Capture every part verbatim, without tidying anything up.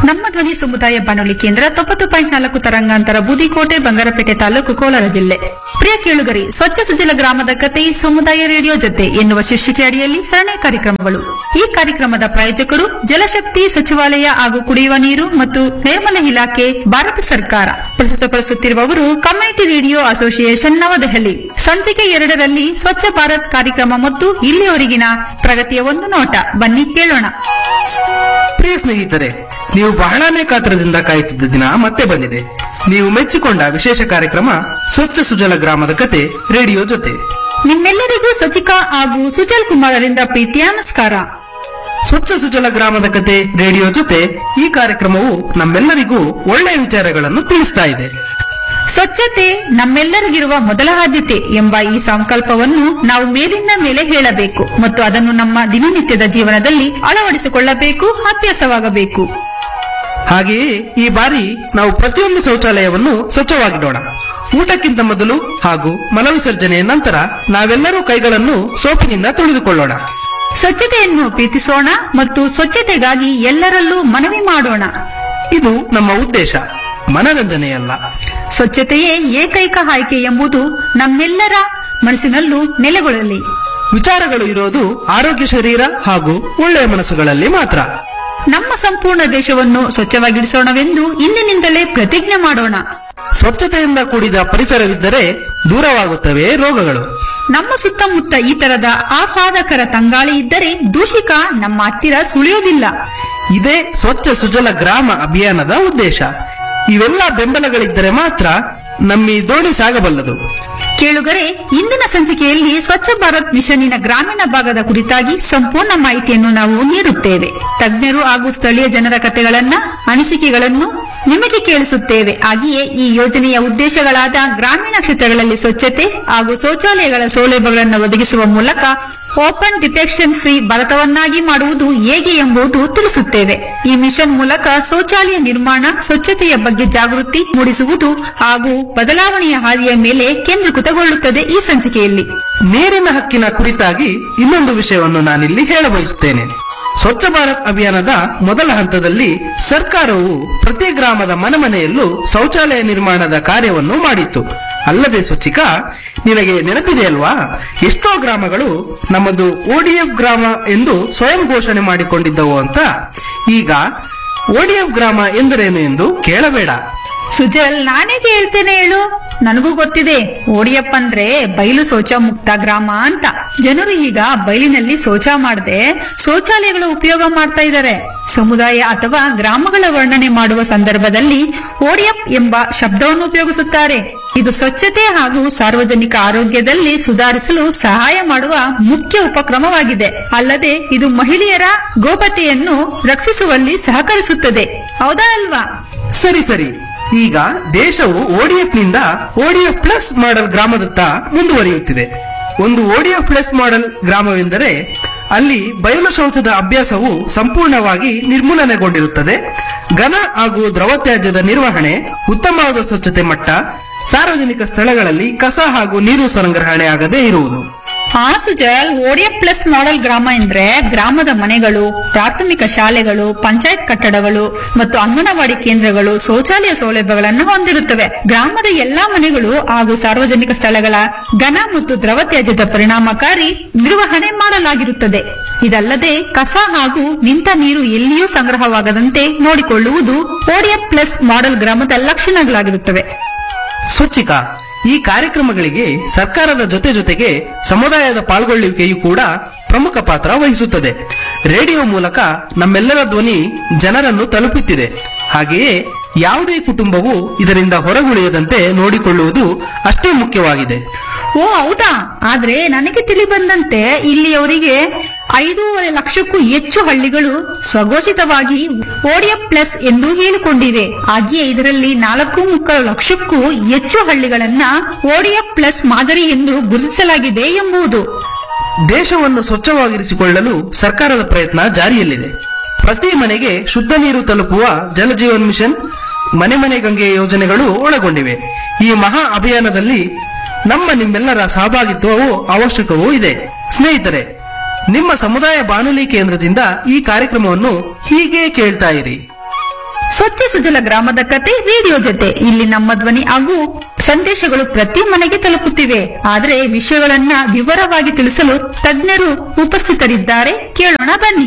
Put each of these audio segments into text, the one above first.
ನಮ್ಮ ಧ್ವನಿ ಸಮುದಾಯ ಬಾನುಲಿ ಕೇಂದ್ರ ತೊಂಬತ್ತು ಪಾಯಿಂಟ್ ನಾಲ್ಕು ತರಂಗಾಂತರ ಬೂದಿಕೋಟೆ ಬಂಗಾರಪೇಟೆ ತಾಲೂಕು ಕೋಲಾರ ಜಿಲ್ಲೆ. ಪ್ರಿಯ ಕೇಳುಗರಿ, ಸ್ವಚ್ಛ ಸುಜಲ ಗ್ರಾಮದ ಕತೆ ಸಮುದಾಯ ರೇಡಿಯೋ ಜೊತೆ ಎನ್ನುವ ಶೀರ್ಷಿಕೆ ಅಡಿಯಲ್ಲಿ ಸರಣಿ ಕಾರ್ಯಕ್ರಮಗಳು. ಈ ಕಾರ್ಯಕ್ರಮದ ಪ್ರಾಯೋಜಕರು ಜಲಶಕ್ತಿ ಸಚಿವಾಲಯ ಹಾಗೂ ಕುಡಿಯುವ ನೀರು ಮತ್ತು ನೈರ್ಮಲ್ಯ ಇಲಾಖೆ, ಭಾರತ ಸರ್ಕಾರ. ಪ್ರಸ್ತುತಪಡಿಸುತ್ತಿರುವವರು ಕಮ್ಯುನಿಟಿ ರೇಡಿಯೋ ಅಸೋಸಿಯೇಷನ್ ನವದೆಹಲಿ. ಸಂಚಿಕೆ ಎರಡರಲ್ಲಿ ಸ್ವಚ್ಛ ಭಾರತ್ ಕಾರ್ಯಕ್ರಮ ಮತ್ತು ಇಲ್ಲಿಯವರೆಗಿನ ಪ್ರಗತಿಯ ಒಂದು ನೋಟ. ಬನ್ನಿ ಕೇಳೋಣ. ಪ್ರಿಯ ಸ್ನೇಹಿತರೆ, ನೀವು ಬಹಳನೇ ಕಾತ್ರದಿಂದ ಕಾಯುತ್ತಿದ್ದ ದಿನ ಮತ್ತೆ ಬಂದಿದೆ. ನೀವು ಮೆಚ್ಚಿಕೊಂಡ ವಿಶೇಷ ಕಾರ್ಯಕ್ರಮ ಸ್ವಚ್ಛ ಸುಜಲ ಗ್ರಾಮದ ಕತೆ ರೇಡಿಯೋ ಜೊತೆ. ನಿಮ್ಮೆಲ್ಲರಿಗೂ ಸಚಿಕಾ ಹಾಗೂ ಸುಜಲ್ ಕುಮಾರರಿಂದ ಪ್ರೀತಿಯ ನಮಸ್ಕಾರ. ಸ್ವಚ್ಛ ಸುಜಲ ಗ್ರಾಮದ ಕತೆ ರೇಡಿಯೋ ಜೊತೆ ಈ ಕಾರ್ಯಕ್ರಮವು ನಮ್ಮೆಲ್ಲರಿಗೂ ಒಳ್ಳೆಯ ವಿಚಾರಗಳನ್ನು ತಿಳಿಸ್ತಾ ಇದೆ. ಸ್ವಚ್ಛತೆ ನಮ್ಮೆಲ್ಲರಿಗಿರುವ ಮೊದಲ ಆದ್ಯತೆ ಎಂಬ ಈ ಸಂಕಲ್ಪವನ್ನು ನಾವು ಮೇಲಿಂದ ಮೇಲೆ ಹೇಳಬೇಕು ಮತ್ತು ಅದನ್ನು ನಮ್ಮ ದಿನನಿತ್ಯದ ಜೀವನದಲ್ಲಿ ಅಳವಡಿಸಿಕೊಳ್ಳಬೇಕು, ಅಭ್ಯಾಸವಾಗಬೇಕು. ಹಾಗೆಯೇ ಈ ಬಾರಿ ನಾವು ಪ್ರತಿಯೊಂದು ಶೌಚಾಲಯವನ್ನು ಸ್ವಚ್ಛವಾಗಿಡೋಣ. ಊಟಕ್ಕಿಂತ ಮೊದಲು ಹಾಗೂ ಮಲವಿಸರ್ಜನೆಯ ನಂತರ ನಾವೆಲ್ಲರೂ ಕೈಗಳನ್ನು ಸೋಪಿನಿಂದ ತೊಳೆದುಕೊಳ್ಳೋಣ. ಸ್ವಚ್ಛತೆಯನ್ನು ಪ್ರೀತಿಸೋಣ ಮತ್ತು ಸ್ವಚ್ಛತೆಗಾಗಿ ಎಲ್ಲರಲ್ಲೂ ಮನವಿ ಮಾಡೋಣ. ಇದು ನಮ್ಮ ಉದ್ದೇಶ, ಮನರಂಜನೆಯಲ್ಲ. ಸ್ವಚ್ಛತೆಯೇ ಏಕೈಕ ಆಯ್ಕೆ ಎಂಬುದು ನಮ್ಮೆಲ್ಲರ ಮನಸ್ಸಿನಲ್ಲೂ ನೆಲೆಗೊಳ್ಳಲಿ. ವಿಚಾರಗಳು ಇರೋದು ಆರೋಗ್ಯ ಶರೀರ ಹಾಗೂ ಒಳ್ಳೆಯ ಮನಸ್ಸುಗಳಲ್ಲಿ ಮಾತ್ರ. ನಮ್ಮ ಸಂಪೂರ್ಣ ದೇಶವನ್ನು ಸ್ವಚ್ಛವಾಗಿಡಿಸೋಣವೆಂದು ಇಂದಿನಿಂದಲೇ ಪ್ರತಿಜ್ಞೆ ಮಾಡೋಣ. ಸ್ವಚ್ಛತೆಯಿಂದ ಕೂಡಿದ ಪರಿಸರವಿದ್ದರೆ ದೂರವಾಗುತ್ತವೆ ರೋಗಗಳು. ನಮ್ಮ ಸುತ್ತಮುತ್ತ ಈ ತರದ ಆಹ್ಲಾದಕರ ತಂಗಾಳಿ ಇದ್ದರೆ ದೂಷಿಕ ನಮ್ಮ ಹತ್ತಿರ ಸುಳಿಯೋದಿಲ್ಲ. ಇದೇ ಸ್ವಚ್ಛ ಸುಜಲ ಗ್ರಾಮ ಅಭಿಯಾನದ ಉದ್ದೇಶ. ಇವೆಲ್ಲ ಬೆಂಬಲಗಳಿದ್ದರೆ ಮಾತ್ರ ನಮ್ಮಿ ದೋಣಿ ಸಾಗಬಲ್ಲದು. ಕೇಳುಗರೆ, ಇಂದಿನ ಸಂಚಿಕೆಯಲ್ಲಿ ಸ್ವಚ್ಛ ಭಾರತ್ ಮಿಷನ್ನಿನ ಗ್ರಾಮೀಣ ಭಾಗದ ಕುರಿತಾಗಿ ಸಂಪೂರ್ಣ ಮಾಹಿತಿಯನ್ನು ನಾವು ನೀಡುತ್ತೇವೆ. ತಜ್ಞರು ಹಾಗೂ ಸ್ಥಳೀಯ ಜನರ ಕಥೆಗಳನ್ನ, ಅನಿಸಿಕೆಗಳನ್ನು ನಿಮಗೆ ಕೇಳಿಸುತ್ತೇವೆ. ಹಾಗೆಯೇ ಈ ಯೋಜನೆಯ ಉದ್ದೇಶಗಳಾದ ಗ್ರಾಮೀಣ ಕ್ಷೇತ್ರಗಳಲ್ಲಿ ಸ್ವಚ್ಛತೆ ಹಾಗೂ ಶೌಚಾಲಯಗಳ ಸೌಲಭ್ಯಗಳನ್ನು ಒದಗಿಸುವ ಮೂಲಕ ಓಪನ್ ಡಿಟೆಕ್ಷನ್ ಫ್ರೀ ಭಾರತವನ್ನಾಗಿ ಮಾಡುವುದು ಹೇಗೆ ಎಂಬುದು ತಿಳಿಸುತ್ತೇವೆ. ಈ ಮಿಷನ್ ಮೂಲಕ ಶೌಚಾಲಯ ನಿರ್ಮಾಣ, ಸ್ವಚ್ಛತೆಯ ಬಗ್ಗೆ ಜಾಗೃತಿ ಮೂಡಿಸುವುದು ಹಾಗೂ ಬದಲಾವಣೆಯ ಹಾದಿಯ ಮೇಲೆ ಕೇಂದ್ರೀಕೃತಗೊಳ್ಳುತ್ತದೆ. ಈ ಸಂಚಿಕೆಯಲ್ಲಿ ನೀರಿನ ಹಕ್ಕಿನ ಕುರಿತಾಗಿ ಇನ್ನೊಂದು ವಿಷಯವನ್ನು ನಾನಿಲ್ಲಿ ಹೇಳಬಯಸುತ್ತೇನೆ. ಸ್ವಚ್ಛ ಭಾರತ್ ಅಭಿಯಾನದ ಮೊದಲ ಹಂತದಲ್ಲಿ ಸರ್ಕಾರವು ಪ್ರತಿ ಗ್ರಾಮದ ಮನೆ ಮನೆಯಲ್ಲೂ ಶೌಚಾಲಯ ನಿರ್ಮಾಣದ ಕಾರ್ಯವನ್ನು ಮಾಡಿತ್ತು. ಅಲ್ಲದೆ ಸ್ವಚ್ಛಿಕಾ, ನಿನಗೆ ನೆನಪಿದೆಯಲ್ವಾ, ಎಷ್ಟೋ ಗ್ರಾಮಗಳು ನಮ್ಮದು ಓಡಿಎಫ್ ಗ್ರಾಮ ಎಂದು ಸ್ವಯಂ ಘೋಷಣೆ ಮಾಡಿಕೊಂಡಿದ್ದವು ಅಂತ. ಈಗ ಓಡಿಎಫ್ ಗ್ರಾಮ ಎಂದರೇನು ಎಂದು ಕೇಳಬೇಡ. ಸುಜಲ್, ನಾನೇ ಹೇಳ್ತೇನೆ ಹೇಳು. ನನಗೂ ಗೊತ್ತಿದೆ. ಓಡಿಯಪ್ಪ ಅಂದ್ರೆ ಬಯಲು ಶೌಚ ಮುಕ್ತ ಗ್ರಾಮ ಅಂತ. ಜನರು ಈಗ ಬಯಲಿನಲ್ಲಿ ಶೌಚ ಮಾಡದೆ ಶೌಚಾಲಯಗಳ ಉಪಯೋಗ ಮಾಡ್ತಾ ಇದ್ದಾರೆ. ಸಮುದಾಯ ಅಥವಾ ಗ್ರಾಮಗಳ ವರ್ಣನೆ ಮಾಡುವ ಸಂದರ್ಭದಲ್ಲಿ ಓಡಿಯಪ್ ಎಂಬ ಶಬ್ದವನ್ನು ಉಪಯೋಗಿಸುತ್ತಾರೆ. ಇದು ಸ್ವಚ್ಛತೆ ಹಾಗೂ ಸಾರ್ವಜನಿಕ ಆರೋಗ್ಯದಲ್ಲಿ ಸುಧಾರಿಸಲು ಸಹಾಯ ಮಾಡುವ ಮುಖ್ಯ ಉಪಕ್ರಮವಾಗಿದೆ. ಅಲ್ಲದೆ ಇದು ಮಹಿಳೆಯರ ಗೋಪ್ಯತೆಯನ್ನು ರಕ್ಷಿಸುವಲ್ಲಿ ಸಹಕರಿಸುತ್ತದೆ. ಹೌದಾ ಅಲ್ವಾ? ಸರಿ ಸರಿ ಈಗ ದೇಶವು ಓಡಿಎಫ್ ನಿಂದ ಓಡಿಎಫ್ ಪ್ಲಸ್ ಮಾಡೆಲ್ ಗ್ರಾಮದತ್ತ ಮುಂದುವರಿಯುತ್ತಿದೆ. ಒಂದು ಓಡಿಎಫ್ ಪ್ಲಸ್ ಮಾಡೆಲ್ ಗ್ರಾಮವೆಂದರೆ ಅಲ್ಲಿ ಬಯಲು ಶೌಚದ ಅಭ್ಯಾಸವು ಸಂಪೂರ್ಣವಾಗಿ ನಿರ್ಮೂಲನೆಗೊಂಡಿರುತ್ತದೆ. ಘನ ಹಾಗೂ ದ್ರವ ತ್ಯಾಜ್ಯದ ನಿರ್ವಹಣೆ, ಉತ್ತಮವಾದ ಸ್ವಚ್ಛತೆ ಮಟ್ಟ, ಸಾರ್ವಜನಿಕ ಸ್ಥಳಗಳಲ್ಲಿ ಕಸ ಹಾಗೂ ನೀರು ಸಂಗ್ರಹಣೆ ಆಗದೇ ಇರುವುದು. ಹಾ ಸುಜಲ್, ಓಡಿಎಫ್ ಪ್ಲಸ್ ಮಾಡೆಲ್ ಗ್ರಾಮ ಎಂದ್ರೆ ಗ್ರಾಮದ ಮನೆಗಳು, ಪ್ರಾಥಮಿಕ ಶಾಲೆಗಳು, ಪಂಚಾಯತ್ ಕಟ್ಟಡಗಳು ಮತ್ತು ಅಂಗನವಾಡಿ ಕೇಂದ್ರಗಳು ಶೌಚಾಲಯ ಸೌಲಭ್ಯಗಳನ್ನು ಹೊಂದಿರುತ್ತವೆ. ಗ್ರಾಮದ ಎಲ್ಲಾ ಮನೆಗಳು ಹಾಗೂ ಸಾರ್ವಜನಿಕ ಸ್ಥಳಗಳ ಘನ ಮತ್ತು ದ್ರವ ತ್ಯಾಜ್ಯದ ಪರಿಣಾಮಕಾರಿ ನಿರ್ವಹಣೆ ಮಾಡಲಾಗಿರುತ್ತದೆ. ಇದಲ್ಲದೆ ಕಸ ಹಾಗೂ ನಿಂತ ನೀರು ಎಲ್ಲಿಯೂ ಸಂಗ್ರಹವಾಗದಂತೆ ನೋಡಿಕೊಳ್ಳುವುದು ಓಡಿಎಫ್ ಪ್ಲಸ್ ಮಾಡೆಲ್ ಗ್ರಾಮದ ಲಕ್ಷಣಗಳಾಗಿರುತ್ತವೆ. ಸ್ವಚ್ಛಿಕಾ, ಈ ಕಾರ್ಯಕ್ರಮಗಳಿಗೆ ಸರ್ಕಾರದ ಜೊತೆ ಜೊತೆಗೆ ಸಮುದಾಯದ ಪಾಲ್ಗೊಳ್ಳುವಿಕೆಯೂ ಕೂಡ ಪ್ರಮುಖ ಪಾತ್ರ ವಹಿಸುತ್ತದೆ. ರೇಡಿಯೋ ಮೂಲಕ ನಮ್ಮೆಲ್ಲರ ಧ್ವನಿ ಜನರನ್ನು ತಲುಪುತ್ತಿದೆ. ಹಾಗೆಯೇ ಯಾವುದೇ ಕುಟುಂಬವು ಇದರಿಂದ ಹೊರಗುಳಿಯದಂತೆ ನೋಡಿಕೊಳ್ಳುವುದು ಅಷ್ಟೇ ಮುಖ್ಯವಾಗಿದೆ. ಓ ಹೌದಾ? ಆದ್ರೆ ನನಗೆ ತಿಳಿ ಬಂದಂತೆ ಇಲ್ಲಿಯವರಿಗೆ ಐದೂವರೆ ಲಕ್ಷಕ್ಕೂ ಹೆಚ್ಚು ಹಳ್ಳಿಗಳು ಸ್ವಘೋಷಿತವಾಗಿ ಓಡಿಎಫ್ ಪ್ಲಸ್ ಎಂದು ಹೇಳಿಕೊಂಡಿವೆ. ಹಾಗೆಯೇ ಇದರಲ್ಲಿ ನಾಲ್ಕು ಮುಕ್ಕಾಲು ಲಕ್ಷಕ್ಕೂ ಹೆಚ್ಚು ಹಳ್ಳಿಗಳನ್ನ ಓಡಿಎಫ್ ಪ್ಲಸ್ ಮಾದರಿ ಎಂದು ಗುರುತಿಸಲಾಗಿದೆ ಎಂಬುದು. ದೇಶವನ್ನು ಸ್ವಚ್ಛವಾಗಿರಿಸಿಕೊಳ್ಳಲು ಸರ್ಕಾರದ ಪ್ರಯತ್ನ ಜಾರಿಯಲ್ಲಿದೆ. ಪ್ರತಿ ಮನೆಗೆ ಶುದ್ಧ ನೀರು ತಲುಪುವ ಜಲಜೀವನ್ ಮಿಷನ್, ಮನೆ ಮನೆ ಗಂಗೆ ಯೋಜನೆಗಳು ಒಳಗೊಂಡಿವೆ. ಈ ಮಹಾ ಅಭಿಯಾನದಲ್ಲಿ ನಮ್ಮ ನಿಮ್ಮೆಲ್ಲರ ಸಹಭಾಗಿತ್ವವು ಅವಶ್ಯಕವೂ ಇದೆ. ಸ್ನೇಹಿತರೆ, ನಿಮ್ಮ ಸಮುದಾಯ ಬಾನುಲಿ ಕೇಂದ್ರದಿಂದ ಈ ಕಾರ್ಯಕ್ರಮವನ್ನು ಹೀಗೆ ಕೇಳ್ತಾ ಇರಿ. ಸ್ವಚ್ಛ ಸುಜಲ ಗ್ರಾಮದ ಕತೆ ರೇಡಿಯೋ ಜೊತೆ ಇಲ್ಲಿ ನಮ್ಮ ಧ್ವನಿ ಹಾಗೂ ಸಂದೇಶಗಳು ಪ್ರತಿ ಮನೆಗೆ ತಲುಪುತ್ತಿವೆ. ಆದರೆ ವಿಷಯಗಳನ್ನ ವಿವರವಾಗಿ ತಿಳಿಸಲು ತಜ್ಞರು ಉಪಸ್ಥಿತರಿದ್ದಾರೆ. ಕೇಳೋಣ ಬನ್ನಿ.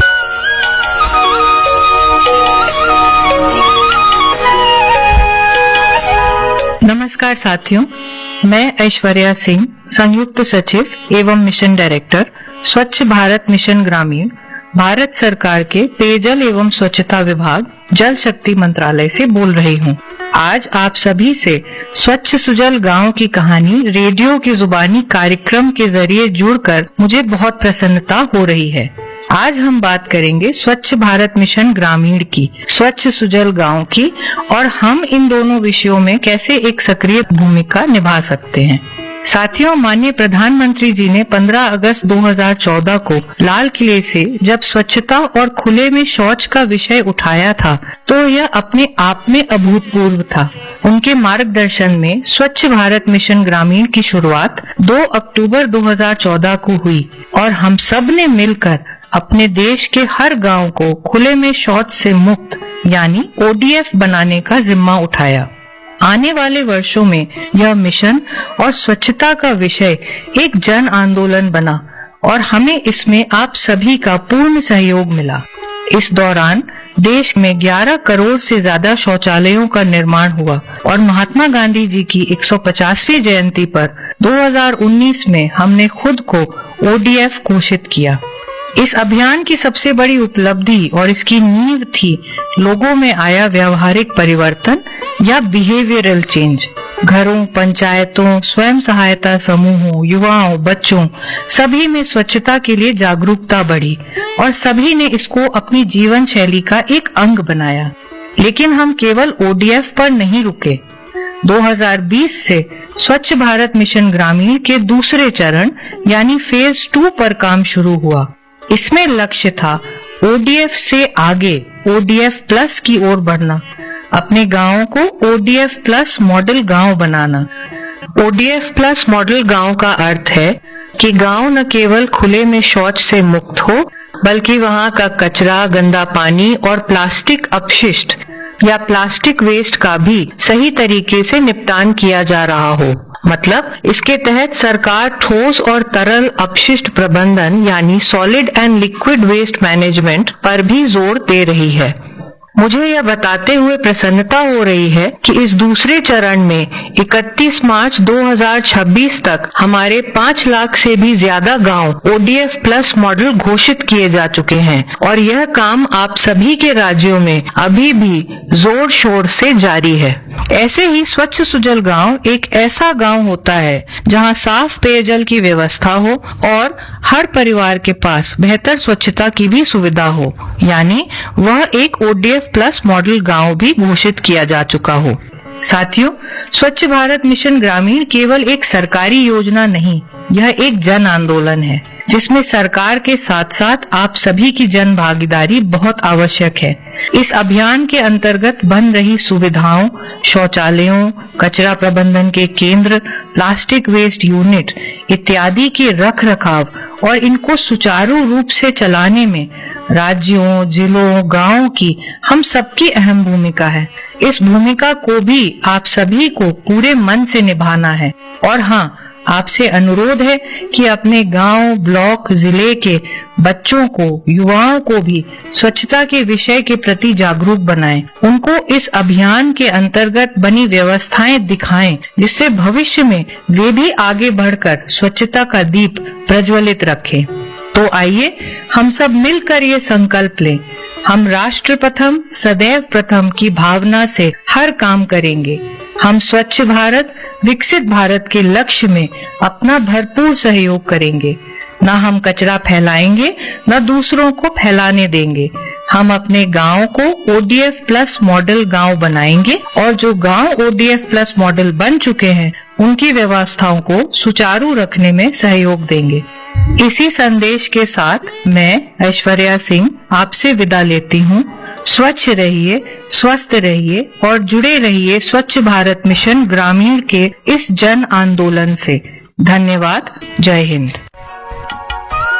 नमस्कार साथियों, मैं ऐश्वर्या सिंह, संयुक्त सचिव एवं मिशन डायरेक्टर स्वच्छ भारत मिशन ग्रामीण, भारत सरकार के पेयजल एवं स्वच्छता विभाग, जल शक्ति मंत्रालय से बोल रही हूँ। आज आप सभी से स्वच्छ सुजल गांव की कहानी रेडियो की जुबानी कार्यक्रम के जरिए जुड़कर मुझे बहुत प्रसन्नता हो रही है। आज हम बात करेंगे स्वच्छ भारत मिशन ग्रामीण की, स्वच्छ सुजल गांव की, और हम इन दोनों विषयों में कैसे एक सक्रिय भूमिका निभा सकते हैं। साथियों, माननीय प्रधानमंत्री जी ने पंद्रह अगस्त दो हज़ार चौदह को लाल किले से जब स्वच्छता और खुले में शौच का विषय उठाया था तो यह अपने आप में अभूतपूर्व था। उनके मार्गदर्शन में स्वच्छ भारत मिशन ग्रामीण की शुरुआत दो अक्टूबर दो हज़ार चौदह को हुई और हम सब ने मिलकर अपने देश के हर गांव को खुले में शौच से मुक्त यानी ओ डी एफ बनाने का जिम्मा उठाया। आने वाले वर्षों में यह मिशन और स्वच्छता का विषय एक जन आंदोलन बना और हमें इसमें आप सभी का पूर्ण सहयोग मिला। इस दौरान देश में ग्यारह करोड़ से ज्यादा शौचालयों का निर्माण हुआ और महात्मा गांधी जी की एक सौ पचासवीं जयंती पर दो हज़ार उन्नीस में हमने खुद को ओ डी एफ घोषित किया। इस अभियान की सबसे बड़ी उपलब्धि और इसकी नींव थी लोगों में आया व्यावहारिक परिवर्तन या बिहेवियरल चेंज। घरों, पंचायतों, स्वयं सहायता समूहों, युवाओं, बच्चों सभी में स्वच्छता के लिए जागरूकता बढ़ी और सभी ने इसको अपनी जीवन शैली का एक अंग बनाया। लेकिन हम केवल ओ डी एफ पर नहीं रुके। दो हज़ार बीस से स्वच्छ भारत मिशन ग्रामीण के दूसरे चरण यानी फेज टू पर काम शुरू हुआ। इसमें लक्ष्य था ओ डी एफ से आगे ओ डी एफ प्लस की ओर बढ़ना, अपने गांवों को O D F plus model गांव बनाना। O D F plus model गांव का अर्थ है कि गांव न केवल खुले में शौच से मुक्त हो बल्कि वहां का कचरा, गंदा पानी और प्लास्टिक अपशिष्ट या प्लास्टिक वेस्ट का भी सही तरीके से निपटान किया जा रहा हो। मतलब इसके तहत सरकार ठोस और तरल अपशिष्ट प्रबंधन यानी solid and liquid waste management पर भी जोर दे रही है। मुझे यह बताते हुए प्रसन्नता हो रही है कि इस दूसरे चरण में इकतीस मार्च दो हज़ार छब्बीस तक हमारे पाँच लाख से भी ज्यादा गांव O D F plus model घोषित किए जा चुके हैं और यह काम आप सभी के राज्यों में अभी भी जोर शोर से जारी है। ऐसे ही स्वच्छ सुजल गांव एक ऐसा गांव होता है जहां साफ पेयजल की व्यवस्था हो और हर परिवार के पास बेहतर स्वच्छता की भी सुविधा हो, यानी वह एक O D F plus model गांव भी घोषित किया जा चुका हो। साथियों, स्वच्छ भारत मिशन ग्रामीण केवल एक सरकारी योजना नहीं, यह एक जन आंदोलन है जिसमें सरकार के साथ साथ आप सभी की जन भागीदारी बहुत आवश्यक है। इस अभियान के अंतर्गत बन रही सुविधाओं, शौचालयों, कचरा प्रबंधन के केंद्र, प्लास्टिक वेस्ट यूनिट इत्यादि के रख रखाव और इनको सुचारू रूप से चलाने में राज्यों, जिलों, गांवों की हम सबकी अहम भूमिका है। इस भूमिका को भी आप सभी को पूरे मन से निभाना है और हाँ, आपसे अनुरोध है कि अपने गांव, ब्लॉक, जिले के बच्चों को, युवाओं को भी स्वच्छता के विषय के प्रति जागरूक बनाएं। उनको इस अभियान के अंतर्गत बनी व्यवस्थाएं दिखाएं जिससे भविष्य में वे भी आगे बढ़कर स्वच्छता का दीप प्रज्वलित रखें। तो आइए हम सब मिलकर ये संकल्प लें, हम राष्ट्र प्रथम, सदैव प्रथम की भावना से हर काम करेंगे। हम स्वच्छ भारत, विकसित भारत के लक्ष्य में अपना भरपूर सहयोग करेंगे। न हम कचरा फैलाएंगे, न दूसरों को फैलाने देंगे। हम अपने गांव को O D F plus model गांव बनाएंगे और जो गांव O D F plus model बन चुके हैं उनकी व्यवस्थाओं को सुचारू रखने में सहयोग देंगे। इसी संदेश के साथ मैं ऐश्वर्या सिंह आपसे विदा लेती हूँ। स्वच्छ रहिए, स्वस्थ रहिए और जुड़े रहिए स्वच्छ भारत मिशन ग्रामीण के इस जन आंदोलन से। धन्यवाद। जय हिंद।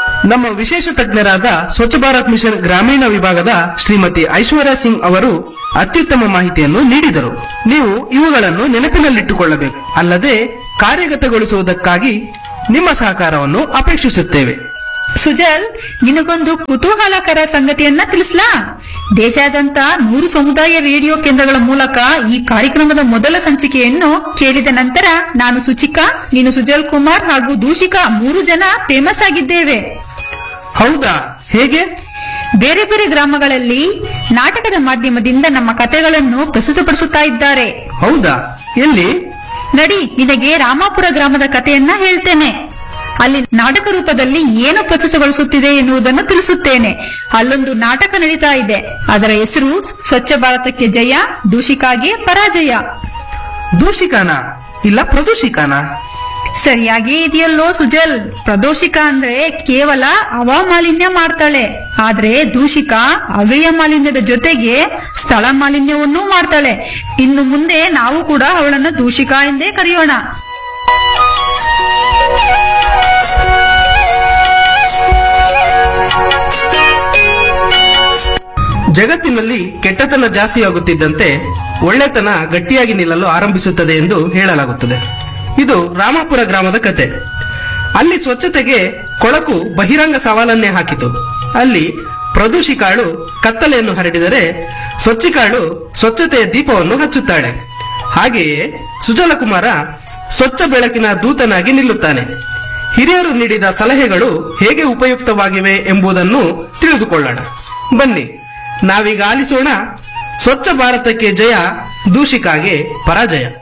ನಮ್ಮ ವಿಶೇಷ ತಜ್ಞರಾದ ಸ್ವಚ್ಛ ಭಾರತ್ ಮಿಷನ್ ಗ್ರಾಮೀಣ ವಿಭಾಗದ ಶ್ರೀಮತಿ ಐಶ್ವರ್ಯ ಸಿಂಗ್ ಅವರು ಅತ್ಯುತ್ತಮ ಮಾಹಿತಿಯನ್ನು ನೀಡಿದರು. ನೀವು ಇವುಗಳನ್ನು ನೆನಪಿನಲ್ಲಿಟ್ಟುಕೊಳ್ಳಬೇಕು. ಅಲ್ಲದೆ ಕಾರ್ಯಗತಗೊಳಿಸುವುದಕ್ಕಾಗಿ ನಿಮ್ಮ ಸಹಕಾರವನ್ನು ಅಪೇಕ್ಷಿಸುತ್ತೇವೆ. ಸುಜಲ್, ನಿನಗೊಂದು ಕುತೂಹಲಕರ ಸಂಗತಿಯನ್ನ ತಿಳಿಸ್ಲಾ? ದೇಶಾದ್ಯಂತ ನೂರು ಸಮುದಾಯ ರೇಡಿಯೋ ಕೇಂದ್ರಗಳ ಮೂಲಕ ಈ ಕಾರ್ಯಕ್ರಮದ ಮೊದಲ ಸಂಚಿಕೆಯನ್ನು ಕೇಳಿದ ನಂತರ ನಾನು ಸುಚಿಕಾ, ನೀನು ಸುಜಲ್ ಕುಮಾರ್ ಹಾಗೂ ದೂಷಿಕಾ ಮೂರು ಜನ ಫೇಮಸ್ ಆಗಿದ್ದೇವೆ. ಹೌದಾ? ಹೇಗೆ? ಬೇರೆ ಬೇರೆ ಗ್ರಾಮಗಳಲ್ಲಿ ನಾಟಕದ ಮಾಧ್ಯಮದಿಂದ ನಮ್ಮ ಕಥೆಗಳನ್ನು ಪ್ರಸ್ತುತಪಡಿಸುತ್ತಾ ಇದ್ದಾರೆ. ಹೌದಾ? ಎಲ್ಲಿ? ನಡಿ, ನಿನಗೆ ರಾಮಾಪುರ ಗ್ರಾಮದ ಕಥೆಯನ್ನ ಹೇಳ್ತೇನೆ. ಅಲ್ಲಿ ನಾಟಕ ರೂಪದಲ್ಲಿ ಏನು ಪ್ರಸ್ತುತಗೊಳಿಸುತ್ತಿದೆ ಎನ್ನುವುದನ್ನು ತಿಳಿಸುತ್ತೇನೆ. ಅಲ್ಲೊಂದು ನಾಟಕ ನಡೀತಾ ಇದೆ. ಅದರ ಹೆಸರು ಸ್ವಚ್ಛ ಭಾರತಕ್ಕೆ ಜಯ, ದೂಷಿಕಾಗೆ ಪರಾಜಯ. ದೂಷಿಕಾನ ಇಲ್ಲ ಪ್ರದೂಷಿಕಾನ? ಸರಿಯಾಗಿ ಇದೆಯಲ್ಲೋ ಸುಜಲ್. ಪ್ರದೋಷಿಕಾ ಅಂದ್ರೆ ಕೇವಲ ಹವಾಮಾಲಿನ್ಯ ಮಾಡ್ತಾಳೆ, ಆದ್ರೆ ದೂಷಿಕಾ ಅವ್ಯಯ ಮಾಲಿನ್ಯದ ಜೊತೆಗೆ ಸ್ಥಳ ಮಾಲಿನ್ಯವನ್ನೂ ಮಾಡ್ತಾಳೆ. ಇನ್ನು ಮುಂದೆ ನಾವು ಕೂಡ ಅವಳನ್ನು ದೂಷಿಕಾ ಎಂದೇ ಕರೆಯೋಣ. ಜಗತ್ತಿನಲ್ಲಿ ಕೆಟ್ಟತನ ಜಾಸ್ತಿಯಾಗುತ್ತಿದ್ದಂತೆ ಒಳ್ಳೆತನ ಗಟ್ಟಿಯಾಗಿ ನಿಲ್ಲಲು ಆರಂಭಿಸುತ್ತದೆ ಎಂದು ಹೇಳಲಾಗುತ್ತದೆ. ಇದು ರಾಮಾಪುರ ಗ್ರಾಮದ ಕತೆ. ಅಲ್ಲಿ ಸ್ವಚ್ಛತೆಗೆ ಕೊಳಕು ಬಹಿರಂಗ ಸವಾಲನ್ನೇ ಹಾಕಿತು. ಅಲ್ಲಿ ಪ್ರದೂಷಿಕಾಳು ಕತ್ತಲೆಯನ್ನು ಹರಡಿದರೆ ಸ್ವಚ್ಛಿಕಾಳು ಸ್ವಚ್ಛತೆಯ ದೀಪವನ್ನು ಹಚ್ಚುತ್ತಾಳೆ. ಹಾಗೆಯೇ ಸುಜಲಕುಮಾರ ಸ್ವಚ್ಛ ಬೆಳಕಿನ ದೂತನಾಗಿ ನಿಲ್ಲುತ್ತಾನೆ. ಹಿರಿಯರು ನೀಡಿದ ಸಲಹೆಗಳು ಹೇಗೆ ಉಪಯುಕ್ತವಾಗಿವೆ ಎಂಬುದನ್ನು ತಿಳಿದುಕೊಳ್ಳೋಣ. ಬನ್ನಿ, ನಾವೀಗ ಆಲಿಸೋಣ ಸ್ವಚ್ಛ ಭಾರತಕ್ಕೆ ಜಯ, ದೂಷಿಕಾಗೆ ಪರಾಜಯ.